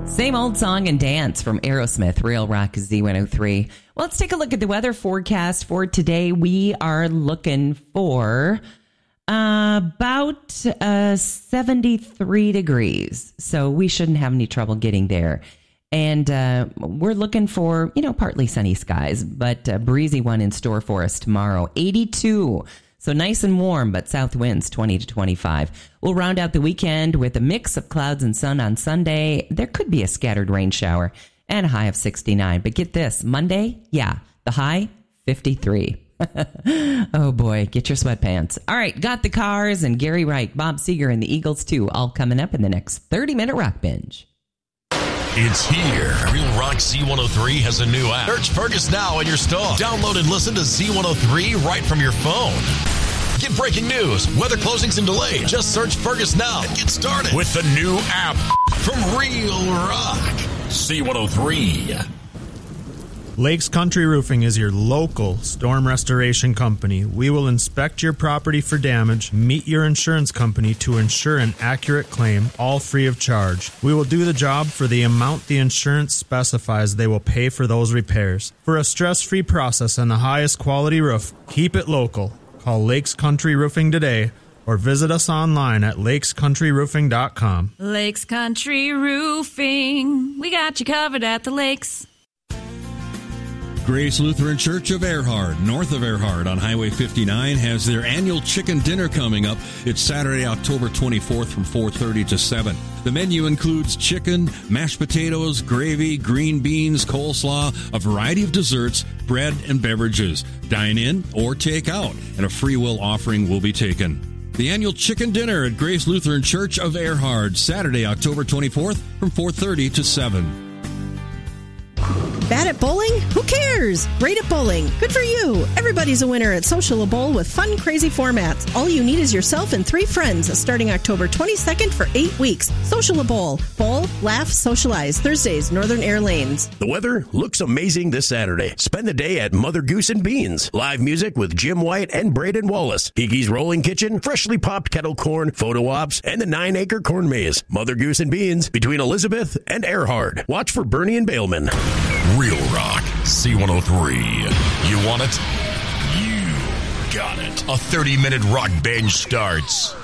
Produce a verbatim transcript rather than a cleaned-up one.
Same Old Song and Dance from Aerosmith, Real Rock Z one oh three. Well, let's take a look at the weather forecast for today. We are looking for uh, about uh, seventy-three degrees. So we shouldn't have any trouble getting there. And uh, we're looking for, you know, partly sunny skies, but a breezy one in store for us tomorrow. eighty-two. So nice and warm, but south winds twenty to twenty-five. We'll round out the weekend with a mix of clouds and sun on Sunday. There could be a scattered rain shower and a high of sixty-nine. But get this, Monday, yeah, the high, fifty-three. Oh, boy, get your sweatpants. All right, got the Cars and Gary Wright, Bob Seger, and the Eagles, too, all coming up in the next thirty-minute Rock Binge. It's here. Real Rock Z one oh three has a new app. Search Fergus now in your store. Download and listen to Z one oh three right from your phone. Get breaking news, weather closings and delays. Just search Fergus now and get started with the new app from Real Rock Z one oh three. Lakes Country Roofing is your local storm restoration company. We will inspect your property for damage, meet your insurance company to ensure an accurate claim, all free of charge. We will do the job for the amount the insurance specifies they will pay for those repairs. For a stress-free process and the highest quality roof, keep it local. Call Lakes Country Roofing today or visit us online at lakes country roofing dot com. Lakes Country Roofing. We got you covered at the lakes. Grace Lutheran Church of Earhart, north of Earhart on Highway fifty-nine, has their annual chicken dinner coming up. It's Saturday, October twenty-fourth from four thirty to seven. The menu includes chicken, mashed potatoes, gravy, green beans, coleslaw, a variety of desserts, bread, and beverages. Dine in or take out, and a free will offering will be taken. The annual chicken dinner at Grace Lutheran Church of Earhart, Saturday, October twenty-fourth from four thirty to seven. Bad at bowling? Who cares? Great at bowling. Good for you. Everybody's a winner at Social Bowl with fun, crazy formats. All you need is yourself and three friends starting October twenty-second for eight weeks. Social Bowl. Bowl, laugh, socialize. Thursdays, Northern Air Lanes. The weather looks amazing this Saturday. Spend the day at Mother Goose and Beans. Live music with Jim White and Braden Wallace. Hickey's Rolling Kitchen, freshly popped kettle corn, photo ops, and the nine-acre corn maze. Mother Goose and Beans between Elizabeth and Earhart. Watch for Bernie and Bailman. Real Rock Z one oh three. You want it? You got it. A thirty-minute rock binge starts